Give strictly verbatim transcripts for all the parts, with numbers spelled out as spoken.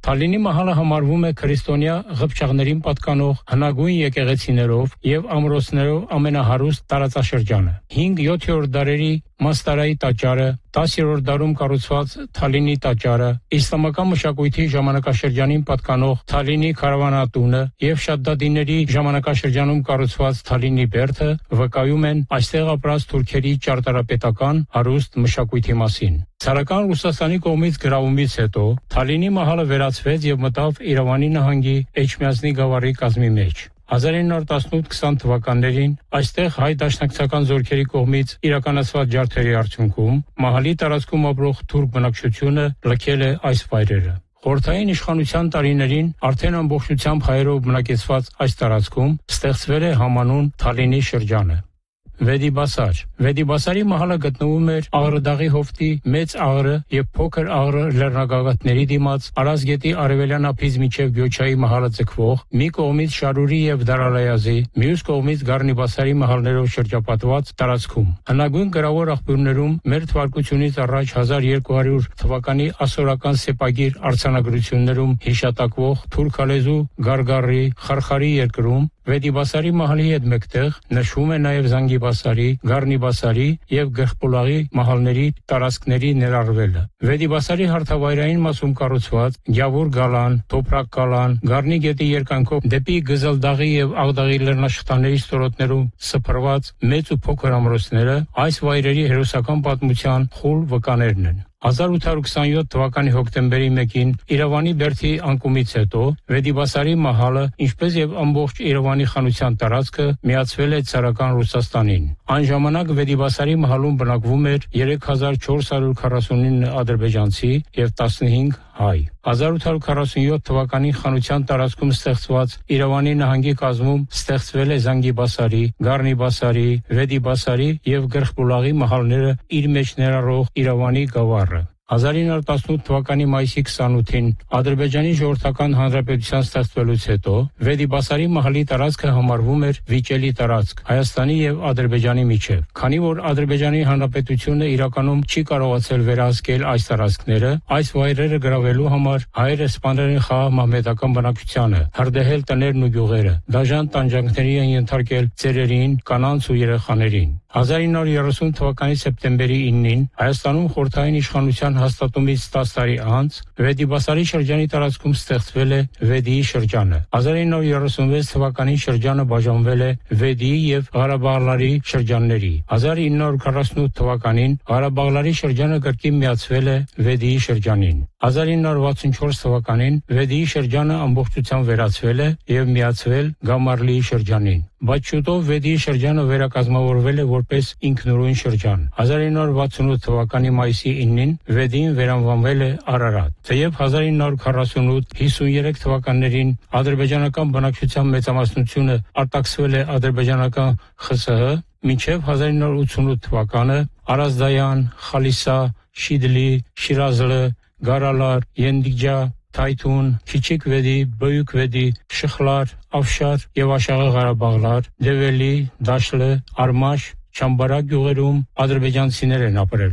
Թալինի մահալը համարվում է քրիստոնյա ղփչաղներին պատկանող հնագույն եկեղեցիներով եւ ամրոցներով ամենահարուստ տարածաշրջանը։ հինգ-յոթերորդ դարերի Մաստարայի տաճարը, տասերորդ դարում կառուցված Թալինի տաճարը, իսլամական մշակույթի ժամանակաշրջանին պատկանող Թալինի քարավանատունը եւ Շադդադիների ժամանակաշրջանում կառուցված Թալինի բերդը վկայում են այստեղ ապրած թուրքերի ճարտարապետական հարուստ մշակույթի մասին։ Ցարական Ռուսաստանի կողմից գրավումից հետո Թալինի մահալը վերացվեց եւ մտավ Երևանի նահանգի Էջմիածնի գավառի կազմի մեջ։ հազար ինը հարյուր տասնութ քսան թվականներին այստեղ հայ դաշնակցական զորքերի կողմից իրականացված ջարդերի արդյունքում մահալի տարածքում ապրող թուրք բնակչությունը լքել է այս վայրերը։ Խորհրդային իշխանության տարիներին արդեն ամբողջությամբ հայերով բնակեցված այս տարածքում ստեղծվել է համանուն Թալինի շրջանը։ Վեդիբասար Վեդիբասարի մահալը գտնվում էր Աղրդաղի հովտի մեծ աղրը եւ փոքր աղրը լեռնագագաթների դիմաց Արազ գետի արևելյան ափից մինչեւ Գյոչայի մահալը ձգվող մի կողմից Շարուրի եւ Դարալայազի, մյուս կողմից Գառնիբասարի մահալներով շրջապատված տարածքում։ Հնագույն գրավոր աղբյուրներում մեր թվարկությունից առաջ հազար երկու հարյուր թվականի ասորական սեպագիր արձանագրություններում հիշատակվող թուրքալեզու Գարգարի Խարխարի երկրում Վեդիբասարի մահալի հետ մեկտեղ նշվում է նաև Զանգիբասարի, Գառնիբասարի եւ Գրխպուլաղի մահալների տարածքների ներառվելը։ Վեդիբասարի հարթավայրային մասում կառուցված Գյավուր գալան, Թոփրակ գալան, Գառնի գետի երկայնքով դեպի Գզելդաղի եւ Աղդաղի լեռնաշխտանների ստորոտներում սփռված մեծ ու փոքր ամրոցները այս վայրերի հերոսական պատմության խուլ վկաներն են։ հազար ութ հարյուր քսանյոթ թվականի հոկտեմբերի մեկին Երևանի բերդի անկումից հետո Վեդիբասարի մահալը, ինչպես եւ ամբողջ Երևանի խանության տարածքը միացվել է ցարական Ռուսաստանին։ Այն ժամանակ Վեդիբասարի մահալում բնակվում էր երեք հազար չորս հարյուր քառասունինը ադրբեջանցի եւ տասնհինգ հայ։ հազար ութ հարյուր քառասունյոթ թվականի խանության տարածքում ստեղծված Երևանի նահանգի կազմում ստեղծվել է Զանգիբասարի, Գառնիբասարի, Վեդիբասարի եւ Գրխպուլաղի մահալները իր մեջ ներառող Երևանի գավառը։ հազար ինը հարյուր տասնութ թվականի մայիսի քսանութին Ադրբեջանի ժողովրդական հանրապետության ստեղծվելուց հետո Վեդիբասարի մահալի տարածքը համարվում էր վիճելի տարածք Հայաստանի եւ Ադրբեջանի միջև։ Քանի որ Ադրբեջանի հանրապետությունը իրականում չի կարողացել վերահսկել այս տարածքները, այս վայրերը գրավելու համար հայերը սպանել են խաղաղ մահմեդական բնակչությանը, հրդեհել տներն ու գյուղերը, դաժան տանջանքների են ենթարկել ծերերին, կանանց ու երեխաներին։ հազար ինը հարյուր երեսուն թվականի սեպտեմբերի իննին Հայաստանում խորհրդային իշխանության հաստատումից տասը տարի անց Վեդիբասարի շրջանի տարածքում ստեղծվել է Վեդիի շրջանը։ հազար ինը հարյուր երեսունվեց թվականին շրջանը բաժանվել է Վեդիի եւ Ղարաբաղլարի շրջանների։ հազար ինը հարյուր քառասունութ թվականին Ղարաբաղլարի շրջանը կրկին միացվել է Վեդիի շրջանին։ հազար ինը հարյուր վաթսունչորս թվականին Վեդիի շրջանը ամբողջությամբ վերացվել է եւ միացվել Գամարլիի շրջանին։ Բայց շուտով Վեդիի շրջանը վերակազմավորվել է որպես ինքնուրույն շրջան։ հազար ինը հարյուր վաթսունութ թվականի մայիսի իննին Վեդին վերանվանվել է Արարատ։ Թեև հազար ինը հարյուր քառասունութ հիսունյերեք թվականներին ադրբեջանական բնակչության մեծամասնությունը արտաքսվել է ադրբեջանական ԽՍՀ, մինչև հազար ինը հարյուր ութսունութ թվականը Արազդայան, Խալիսա, Շիդլի, Շիրազլը, Գարալար, Ենդիջա, Թայթուն, Քիչիկ Վեդի, Բոյուկ Վեդի, Շխլար, Ավշար եւ Աշաղի Ղարաբաղլար, Դևելի, Դաշլը, Արմաշ, Չամբարակ գյուղերում ադրբեջանցիներ են ապրել։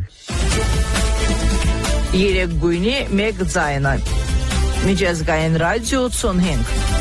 Երեք գույնի մեկ ձայնը։ Միջազգային ռադիո ութսունհինգ